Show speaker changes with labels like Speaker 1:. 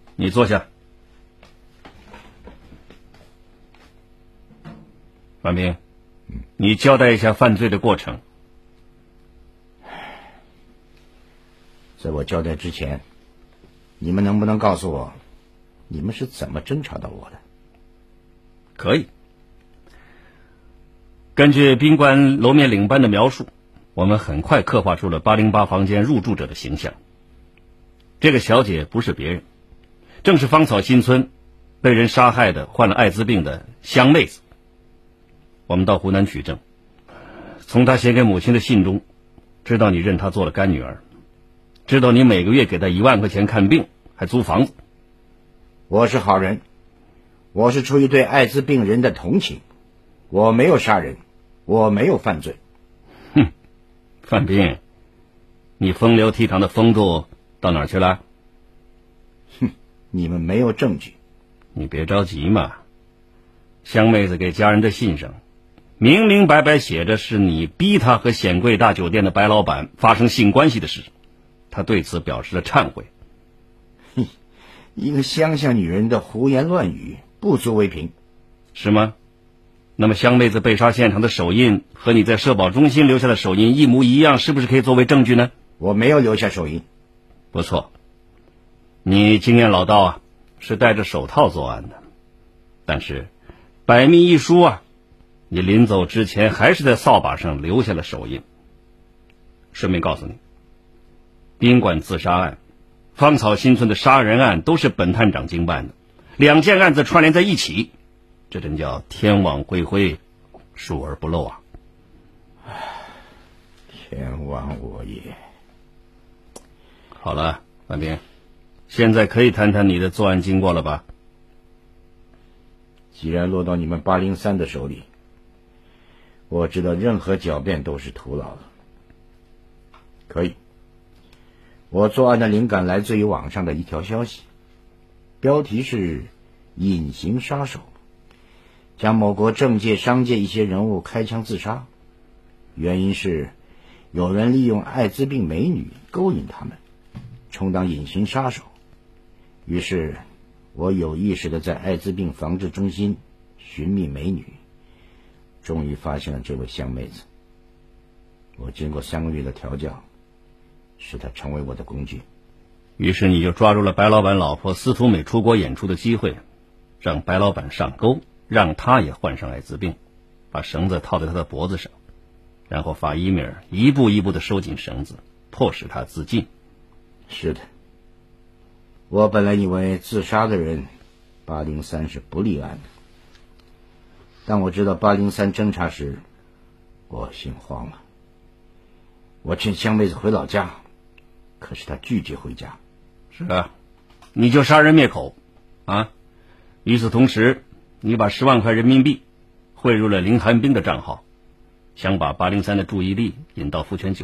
Speaker 1: 你坐下。范兵，你交代一下犯罪的过程。
Speaker 2: 在我交代之前，你们能不能告诉我，你们是怎么侦查到我的？
Speaker 1: 可以。根据宾馆楼面领班的描述，我们很快刻画出了808房间入住者的形象。这个小姐不是别人，正是芳草新村被人杀害的患了艾滋病的香妹子。我们到湖南取证，从她写给母亲的信中，知道你认她做了干女儿，知道你每个月给她1万块钱看病，还租房子。
Speaker 2: 我是好人，我是出于对艾滋病人的同情，我没有杀人，我没有犯罪。
Speaker 1: 哼，范兵，你风流倜傥的风度到哪儿去了？
Speaker 2: 哼，你们没有证据。
Speaker 1: 你别着急嘛，香妹子给家人的信上明明白白写着是你逼她和显贵大酒店的白老板发生性关系的事，她对此表示了忏悔。
Speaker 2: 一个乡下女人的胡言乱语不足为凭。
Speaker 1: 是吗？那么香妹子被杀现场的手印和你在社保中心留下的手印一模一样，是不是可以作为证据呢？
Speaker 2: 我没有留下手印。
Speaker 1: 不错，你经验老道啊，是戴着手套作案的。但是百密一疏啊，你临走之前还是在扫把上留下了手印。顺便告诉你，宾馆自杀案、芳草新村的杀人案都是本探长经办的，2件案子串联在一起，这真叫天网恢恢，疏而不漏啊！
Speaker 2: 天网我也。
Speaker 1: 好了，范兵，现在可以谈谈你的作案经过了吧？
Speaker 2: 既然落到你们803的手里，我知道任何狡辩都是徒劳的。可以，我作案的灵感来自于网上的一条消息，标题是隐形杀手，将某国政界商界一些人物开枪自杀，原因是有人利用艾滋病美女勾引他们，充当隐形杀手。于是我有意识地在艾滋病防治中心寻觅美女，终于发现了这位香妹子。我经过3个月的调教，使她成为我的工具。
Speaker 1: 于是你就抓住了白老板老婆司徒美出国演出的机会，让白老板上钩，让他也患上艾滋病，把绳子套在他的脖子上，然后法伊米尔一步一步地收紧绳子，迫使他自尽。
Speaker 2: 是的，我本来以为自杀的人803是不立案的，当我知道803侦查时，我心慌了。我劝香妹子回老家，可是她拒绝回家。
Speaker 1: 是啊，你就杀人灭口啊！与此同时，你把10万块人民币汇入了林寒冰的账号，想把803的注意力引到福泉酒